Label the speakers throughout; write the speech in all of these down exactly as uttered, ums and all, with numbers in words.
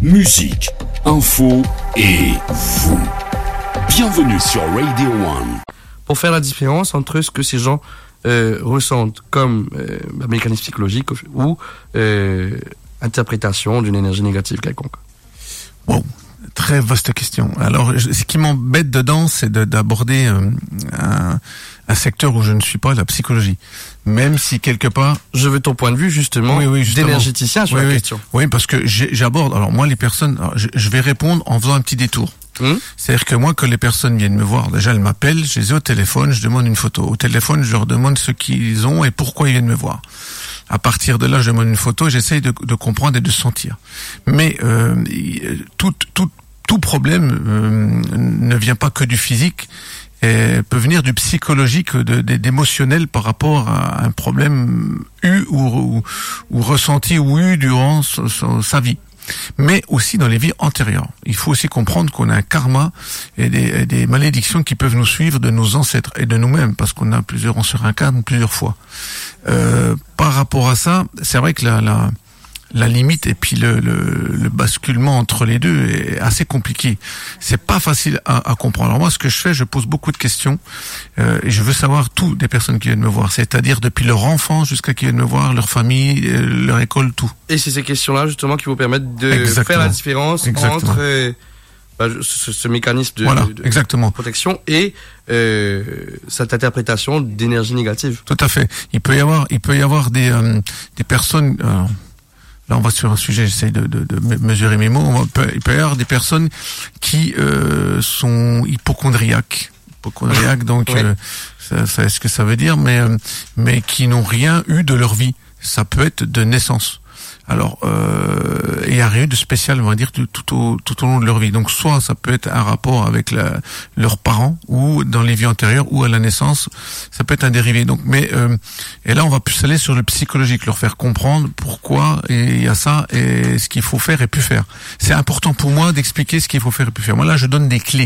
Speaker 1: musique, info et vous. Bienvenue sur Radio One.
Speaker 2: Pour faire la différence entre ce que ces gens euh, ressentent comme euh, mécanisme psychologique ou euh, interprétation d'une énergie négative quelconque.
Speaker 3: Bon, très vaste question. Alors, je, ce qui m'embête dedans, c'est de, d'aborder euh, un, un secteur où je ne suis pas, la psychologie. Même si quelque part...
Speaker 2: Je veux ton point de vue, justement,
Speaker 3: oui, oui, justement.
Speaker 2: d'énergéticien sur
Speaker 3: oui,
Speaker 2: la
Speaker 3: oui.
Speaker 2: question.
Speaker 3: Oui, parce que j'aborde... Alors, moi, les personnes... Alors, je, je vais répondre en faisant un petit détour.
Speaker 2: Mmh.
Speaker 3: C'est-à-dire que moi, quand les personnes viennent me voir, déjà, elles m'appellent, je les ai au téléphone, je demande une photo. Au téléphone, je leur demande ce qu'ils ont et pourquoi ils viennent me voir. À partir de là, je demande une photo et j'essaye de, de comprendre et de sentir. Mais euh, tout, tout, tout problème euh, ne vient pas que du physique, et peut venir du psychologique, de, de, d'émotionnel par rapport à un problème eu ou, ou, ou ressenti ou eu durant sa, sa, sa vie. Mais aussi dans les vies antérieures. Il faut aussi comprendre qu'on a un karma et des, et des malédictions qui peuvent nous suivre de nos ancêtres et de nous-mêmes, parce qu'on a plusieurs, on se réincarne plusieurs fois. Euh, par rapport à ça, c'est vrai que la, la, la limite et puis le, le, le basculement entre les deux est assez compliqué. C'est pas facile à, à comprendre. Alors moi, ce que je fais, je pose beaucoup de questions euh, et je veux savoir tout des personnes qui viennent me voir, c'est-à-dire depuis leur enfance jusqu'à qui viennent me voir, leur famille, euh, leur école, tout.
Speaker 2: Et c'est ces questions-là justement qui vous permettent de
Speaker 3: Exactement.
Speaker 2: faire la différence
Speaker 3: Exactement.
Speaker 2: entre euh, bah, ce, ce mécanisme de,
Speaker 3: voilà,
Speaker 2: de, de
Speaker 3: exactement.
Speaker 2: protection et euh, cette interprétation d'énergie négative.
Speaker 3: Tout à fait. Il peut y avoir, il peut y avoir des euh, des personnes. Euh, Là, on va sur un sujet, j'essaye de, de, de mesurer mes mots. On peut, il peut y avoir des personnes qui euh, sont hypochondriaques. Hypochondriaques, donc,
Speaker 2: oui.
Speaker 3: euh, ça, ça, est-ce que ça veut dire, mais, euh, mais qui n'ont rien eu de leur vie. Ça peut être de naissance. Alors, euh, il n'y a rien de spécial, on va dire, tout, tout, au, tout au long de leur vie. Donc, soit ça peut être un rapport avec la, leurs parents, ou dans les vies antérieures, ou à la naissance, ça peut être un dérivé. Donc, mais euh, et là, on va plus aller sur le psychologique, leur faire comprendre pourquoi il y a ça et ce qu'il faut faire et plus faire. C'est important pour moi d'expliquer ce qu'il faut faire et plus faire. Moi, là, je donne des clés.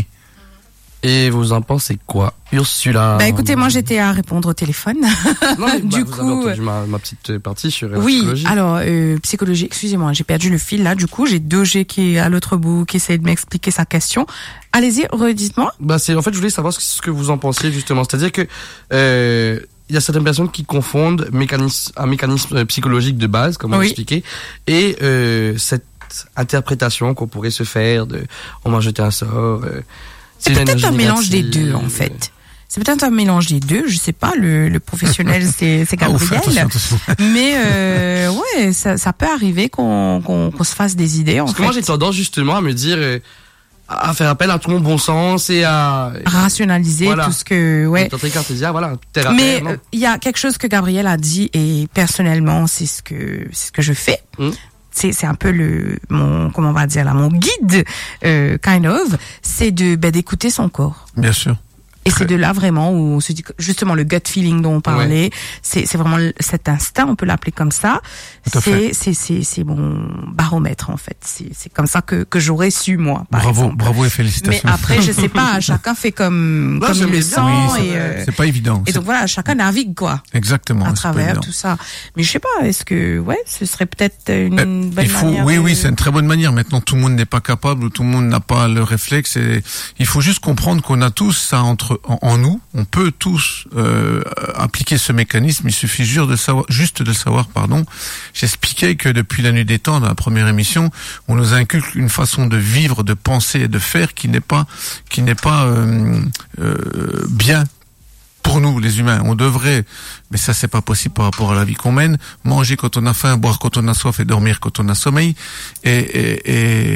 Speaker 2: Et vous en pensez quoi, Ursula?
Speaker 4: Bah écoutez, moi j'étais à répondre au téléphone.
Speaker 2: Non, mais,
Speaker 4: du
Speaker 2: bah,
Speaker 4: coup,
Speaker 2: vous avez entendu ma, ma petite partie sur la
Speaker 4: oui.
Speaker 2: psychologie.
Speaker 4: Alors euh, psychologie, excusez-moi, j'ai perdu le fil là. Du coup, j'ai deux G qui est à l'autre bout, qui essaie de m'expliquer sa question. Allez-y, redites-moi.
Speaker 2: Bah c'est en fait, je voulais savoir ce que vous en pensiez justement. C'est-à-dire que euh, il y a certaines personnes qui confondent mécanisme, un mécanisme psychologique de base, comme on
Speaker 4: oui.
Speaker 2: l'expliquait, et euh, cette interprétation qu'on pourrait se faire de on m'a jeté un sort. Euh,
Speaker 4: C'est, c'est peut-être un mélange des deux, en fait. C'est peut-être un mélange des deux. Je sais pas. Le, le professionnel, c'est, c'est Gabriel.
Speaker 3: Ah, attention, attention.
Speaker 4: Mais euh, ouais, ça, ça peut arriver qu'on, qu'on, qu'on se fasse des idées. En
Speaker 2: Parce
Speaker 4: fait.
Speaker 2: que moi, j'ai tendance justement à me dire, euh, à faire appel à tout mon bon sens et à
Speaker 4: rationaliser
Speaker 2: voilà.
Speaker 4: tout ce que ouais.
Speaker 2: Cartésien, voilà. Terre à
Speaker 4: Mais
Speaker 2: terre,
Speaker 4: il euh, y a quelque chose que Gabriel a dit et personnellement, c'est ce que c'est ce que je fais. Hum. C'est, c'est un peu le mon comment on va dire là mon guide euh, kind of, c'est de ben, d'écouter son corps.
Speaker 3: Bien sûr.
Speaker 4: Et c'est de là vraiment où on se dit justement le gut feeling dont on parlait, ouais. c'est c'est vraiment cet instinct, on peut l'appeler comme ça. C'est c'est c'est c'est mon baromètre en fait. C'est c'est comme ça que que j'aurais su moi. Par
Speaker 3: bravo,
Speaker 4: exemple.
Speaker 3: bravo et félicitations.
Speaker 4: Mais après je sais pas, chacun fait comme
Speaker 2: non,
Speaker 4: comme il le sent
Speaker 3: oui,
Speaker 4: et euh,
Speaker 3: c'est pas évident.
Speaker 4: Et donc voilà, chacun navigue quoi.
Speaker 3: Exactement.
Speaker 4: À travers tout ça. Mais je sais pas, est-ce que ouais, ce serait peut-être une
Speaker 3: euh,
Speaker 4: bonne
Speaker 3: il faut,
Speaker 4: manière.
Speaker 3: Oui
Speaker 4: de...
Speaker 3: oui, c'est une très bonne manière. Maintenant tout le monde n'est pas capable, ou tout le monde n'a pas le réflexe. Et il faut juste comprendre qu'on a tous ça entre en, en nous. On peut tous euh, appliquer ce mécanisme. Il suffit juste de savoir, juste de le savoir, pardon. J'expliquais que depuis la nuit des temps, dans la première émission, on nous inculque une façon de vivre, de penser et de faire qui n'est pas, qui n'est pas euh, euh, bien pour nous, les humains. On devrait, mais ça c'est pas possible par rapport à la vie qu'on mène, manger quand on a faim, boire quand on a soif et dormir quand on a sommeil. Et, et,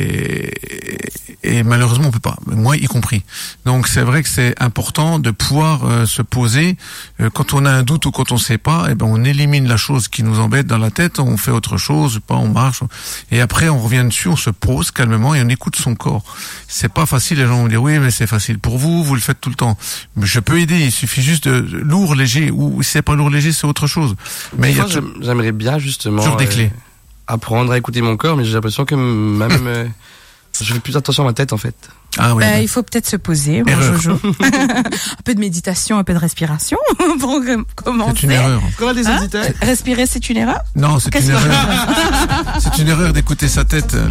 Speaker 3: et, et malheureusement on peut pas, moi y compris. Donc c'est vrai que c'est important de pouvoir euh, se poser euh, quand on a un doute ou quand on sait pas, et ben on élimine la chose qui nous embête dans la tête, on fait autre chose, pas on marche, et après on revient dessus, on se pose calmement et on écoute son corps. C'est pas facile, les gens vont dire oui mais c'est facile pour vous, vous le faites tout le temps. Mais je peux aider, il suffit juste de lourd, léger, ou si c'est pas lourd, léger, c'est autre chose. Mais il y a
Speaker 2: t- j'aimerais bien justement
Speaker 3: toujours des
Speaker 2: euh,
Speaker 3: clés.
Speaker 2: Apprendre à écouter mon corps, mais j'ai l'impression que même euh, je fais plus attention à ma tête en fait.
Speaker 3: Ah oui.
Speaker 4: Bah,
Speaker 3: oui.
Speaker 4: il faut peut-être se poser, mon Jojo. Un peu de méditation, un peu de respiration pour commencer.
Speaker 3: C'est une erreur.
Speaker 2: Qu'on a des
Speaker 4: hein
Speaker 2: auditeurs.
Speaker 4: Respirer, c'est une erreur?
Speaker 3: Non, c'est
Speaker 4: Qu'est-ce
Speaker 3: une
Speaker 4: que...
Speaker 3: erreur. C'est une erreur d'écouter sa tête.